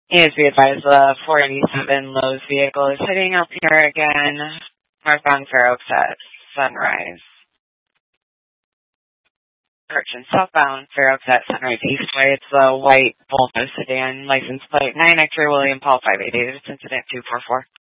Please be advised the 487 Lowe's vehicle is heading up here again, northbound Fair Oaks at Sunrise. Correction, southbound Fair Oaks at Sunrise Eastway. It's a white Volvo sedan, license plate 9 X-ray William Paul 588. It's incident 244.